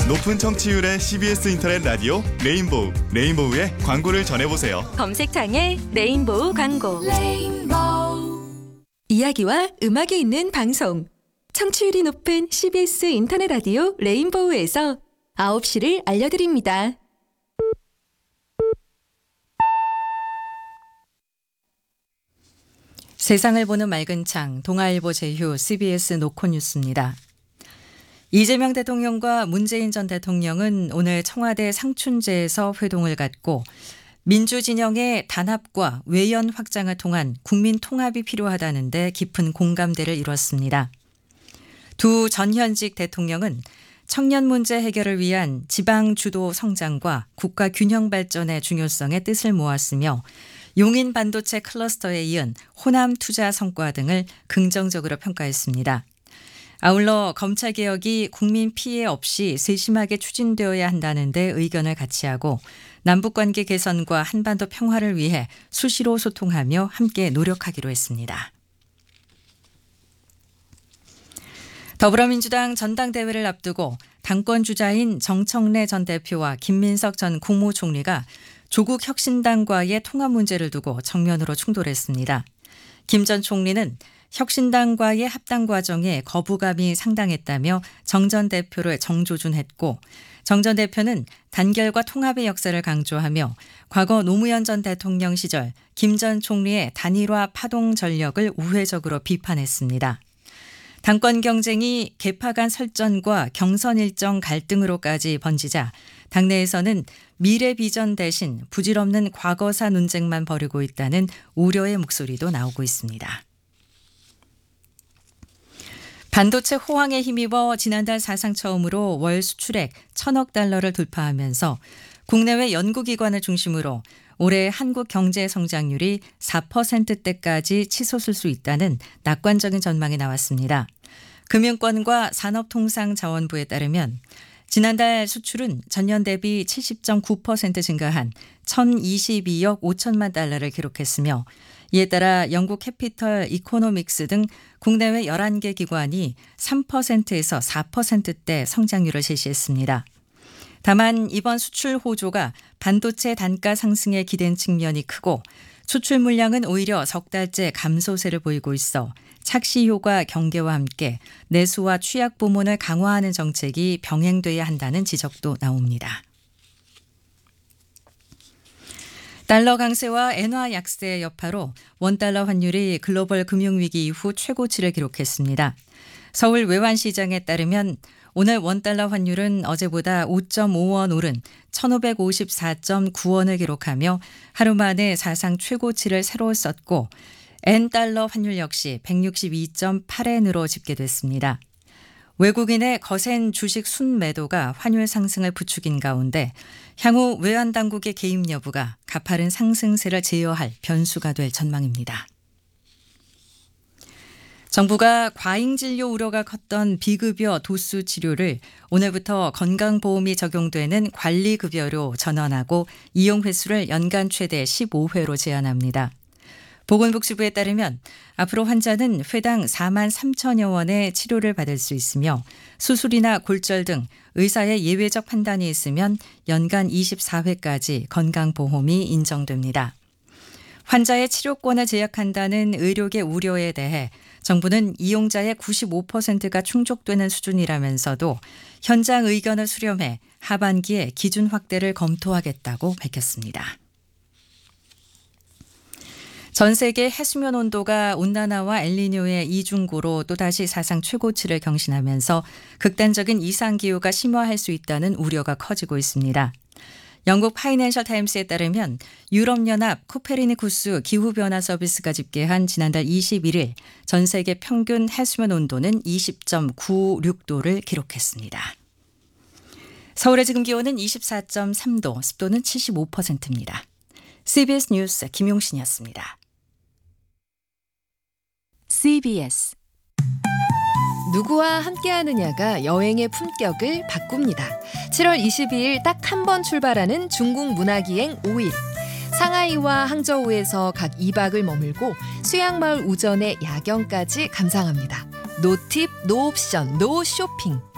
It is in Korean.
높은 청취율의 CBS 인터넷 라디오 레인보우, 레인보우의 광고를 전해보세요. 검색창에 레인보우 광고. 이야기와 음악이 있는 방송. 청취율이 높은 CBS 인터넷 라디오 레인보우에서 9시를 알려드립니다. 세상을 보는 맑은 창, 동아일보 제휴 CBS 노컷뉴스입니다. 이재명 대통령과 문재인 전 대통령은 오늘 청와대 상춘제에서 회동을 갖고 민주진영의 단합과 외연 확장을 통한 국민 통합이 필요하다는 데 깊은 공감대를 이뤘습니다. 두 전현직 대통령은 청년 문제 해결을 위한 지방 주도 성장과 국가 균형 발전의 중요성에 뜻을 모았으며 용인 반도체 클러스터에 이은 호남 투자 성과 등을 긍정적으로 평가했습니다. 아울러 검찰개혁이 국민 피해 없이 세심하게 추진되어야 한다는 데 의견을 같이하고 남북관계 개선과 한반도 평화를 위해 수시로 소통하며 함께 노력하기로 했습니다. 더불어민주당 전당대회를 앞두고 당권 주자인 정청래 전 대표와 김민석 전 국무총리가 조국 혁신당과의 통합 문제를 두고 정면으로 충돌했습니다. 김 전 총리는 혁신당과의 합당 과정에 거부감이 상당했다며 정 전 대표를 정조준했고 정 전 대표는 단결과 통합의 역사를 강조하며 과거 노무현 전 대통령 시절 김 전 총리의 단일화 파동 전력을 우회적으로 비판했습니다. 당권 경쟁이 개파 간 설전과 경선 일정 갈등으로까지 번지자 당내에서는 미래 비전 대신 부질없는 과거사 논쟁만 벌이고 있다는 우려의 목소리도 나오고 있습니다. 반도체 호황에 힘입어 지난달 사상 처음으로 월 수출액 1,000억 달러를 돌파하면서 국내외 연구기관을 중심으로 올해 한국 경제 성장률이 4%대까지 치솟을 수 있다는 낙관적인 전망이 나왔습니다. 금융권과 산업통상자원부에 따르면 지난달 수출은 전년 대비 70.9% 증가한 1,022억 5천만 달러를 기록했으며 이에 따라 영국 캐피털 이코노믹스 등 국내외 11개 기관이 3%에서 4%대 성장률을 제시했습니다. 다만 이번 수출 호조가 반도체 단가 상승에 기댄 측면이 크고 수출 물량은 오히려 석 달째 감소세를 보이고 있어 착시 효과 경계와 함께 내수와 취약 부문을 강화하는 정책이 병행돼야 한다는 지적도 나옵니다. 달러 강세와 엔화 약세의 여파로 원달러 환율이 글로벌 금융위기 이후 최고치를 기록했습니다. 서울 외환시장에 따르면 오늘 원달러 환율은 어제보다 5.5원 오른 1,554.9원을 기록하며 하루 만에 사상 최고치를 새로 썼고 N달러 환율 역시 162.8엔으로 집계됐습니다. 외국인의 거센 주식 순매도가 환율 상승을 부추긴 가운데 향후 외환당국의 개입 여부가 가파른 상승세를 제어할 변수가 될 전망입니다. 정부가 과잉진료 우려가 컸던 비급여 도수 치료를 오늘부터 건강보험이 적용되는 관리급여로 전환하고 이용 횟수를 연간 최대 15회로 제한합니다. 보건복지부에 따르면 앞으로 환자는 회당 4만 3천여 원의 치료를 받을 수 있으며 수술이나 골절 등 의사의 예외적 판단이 있으면 연간 24회까지 건강보험이 인정됩니다. 환자의 치료권을 제약한다는 의료계 우려에 대해 정부는 이용자의 95%가 충족되는 수준이라면서도 현장 의견을 수렴해 하반기에 기준 확대를 검토하겠다고 밝혔습니다. 전 세계 해수면 온도가 온난화와 엘니뇨의 이중고로 또다시 사상 최고치를 경신하면서 극단적인 이상기후가 심화할 수 있다는 우려가 커지고 있습니다. 영국 파이낸셜 타임스에 따르면 유럽연합 코페르니쿠스 기후변화 서비스가 집계한 지난달 21일 전 세계 평균 해수면 온도는 20.96도를 기록했습니다. 서울의 지금 기온은 24.3도, 습도는 75%입니다. CBS 뉴스 김용신이었습니다. CBS 누구와 함께하느냐가 여행의 품격을 바꿉니다. 7월 22일 딱 한 번 출발하는 중국 문화기행 5일. 상하이와 항저우에서 각 2박을 머물고 수양마을 우전의 야경까지 감상합니다. 노 팁, 노 옵션, 노 쇼핑.